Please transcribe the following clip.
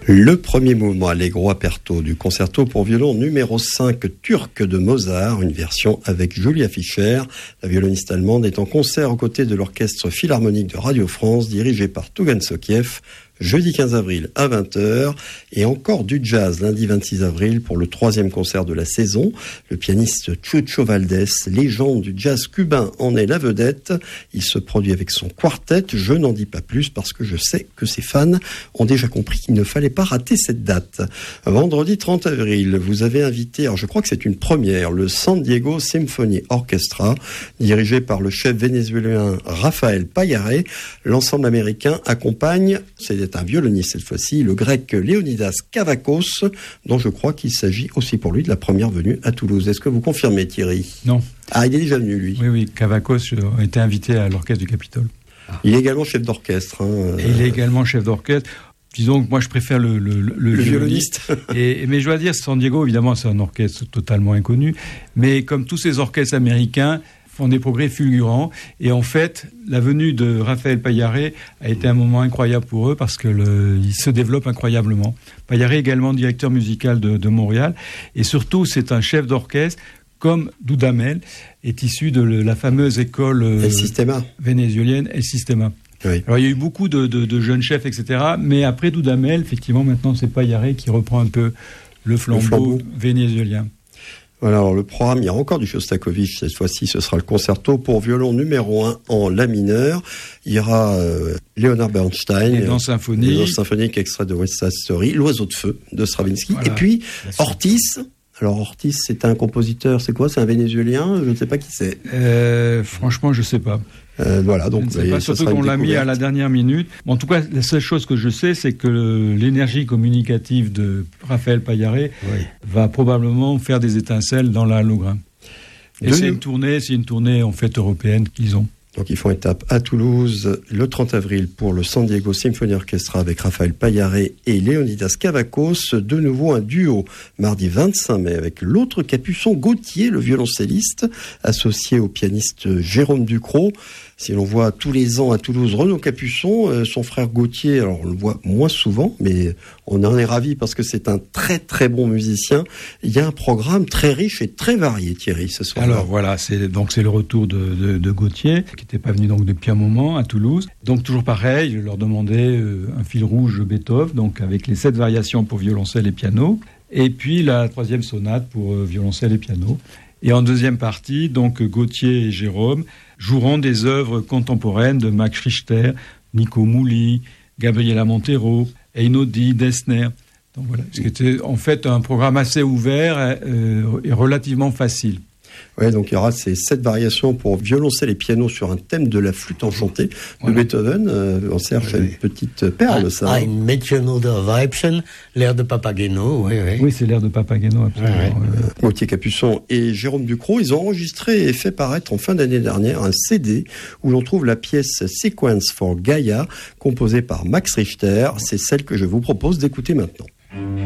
Le premier mouvement Allegro aperto du concerto pour violon numéro 5 turc de Mozart, une version avec Julia Fischer. La violoniste allemande est en concert aux côtés de l'orchestre philharmonique de Radio France dirigé par Tougan Sokiev. Jeudi 15 avril à 20h et encore du jazz lundi 26 avril pour le 3e concert de la saison. Le pianiste Chucho Valdés, légende du jazz cubain, en est la vedette. Il se produit avec son quartet. Je n'en dis pas plus parce que je sais que ses fans ont déjà compris qu'il ne fallait pas rater cette date. Vendredi 30 avril, vous avez invité, alors je crois que c'est une première, le San Diego Symphony Orchestra, dirigé par le chef vénézuélien Rafael Payare. L'ensemble américain accompagne, c'est un violoniste cette fois-ci, le grec Leonidas Kavakos, dont je crois qu'il s'agit aussi pour lui de la première venue à Toulouse. Est-ce que vous confirmez, Thierry ? Non. Ah, il est déjà venu, lui. Oui, Kavakos a été invité à l'orchestre du Capitole. Il est également chef d'orchestre. Et il est également chef d'orchestre. Disons que moi, je préfère le violoniste. Mais je dois dire, San Diego, évidemment, c'est un orchestre totalement inconnu. Mais comme tous ces orchestres américains, font des progrès fulgurants. Et en fait, la venue de Rafael Payare a été un moment incroyable pour eux parce qu'il se développe incroyablement. Payare est également directeur musical de Montréal. Et surtout, c'est un chef d'orchestre comme Dudamel est issu de la fameuse école vénézuélienne El Sistema. Oui. Alors, il y a eu beaucoup de jeunes chefs, etc. Mais après Dudamel, effectivement, maintenant, c'est Payare qui reprend un peu le flambeau vénézuélien. Voilà, alors le programme, il y a encore du Shostakovich. Cette fois-ci, ce sera le concerto pour violon numéro 1 en la mineur. Il y aura Leonard Bernstein. Les danses symphoniques, extrait de West Side Story. L'oiseau de feu de Stravinsky. Voilà. Et puis, Ortiz. Alors, Ortiz, c'est un compositeur, c'est quoi ? C'est un Vénézuélien ? Je ne sais pas qui c'est. Franchement, je ne sais pas. Voilà, donc je ne sais pas, surtout qu'on l'a mis à la dernière minute. En tout cas, la seule chose que je sais, c'est que l'énergie communicative de Rafael Payare va probablement faire des étincelles dans la Halograin. Et c'est une tournée en fait européenne qu'ils ont. Donc ils font étape à Toulouse le 30 avril pour le San Diego Symphony Orchestra avec Rafael Payare et Leonidas Kavakos. De nouveau un duo mardi 25 mai avec l'autre capuçon Gauthier, le violoncelliste, associé au pianiste Jérôme Ducrot. Si l'on voit tous les ans à Toulouse Renaud Capuçon, son frère Gauthier, alors on le voit moins souvent, mais on en est ravis parce que c'est un très très bon musicien. Il y a un programme très riche et très varié, Thierry, ce soir. Alors voilà, c'est le retour de Gauthier, qui n'était pas venu donc depuis un moment à Toulouse. Donc toujours pareil, je leur demandais un fil rouge Beethoven, donc avec les 7 variations pour violoncelle et piano, et puis la 3e sonate pour violoncelle et piano. Et en deuxième partie, donc Gauthier et Jérôme joueront des œuvres contemporaines de Max Richter, Nico Mouly, Gabriela Montero, Einaudi, Dessner. Donc voilà, ce qui était en fait un programme assez ouvert et relativement facile. Oui, donc il y aura ces 7 variations pour violoncelle et piano sur un thème de la flûte enchantée de Beethoven. On cherche une petite perle, ça. Ein Mädchen oder Weibchen, l'air de Papageno, oui. Oui, c'est l'air de Papageno, absolument. Gauthier Capuçon et Jérôme Ducrot, ils ont enregistré et fait paraître en fin d'année dernière un CD où l'on trouve la pièce Sequence for Gaia, composée par Max Richter. C'est celle que je vous propose d'écouter maintenant.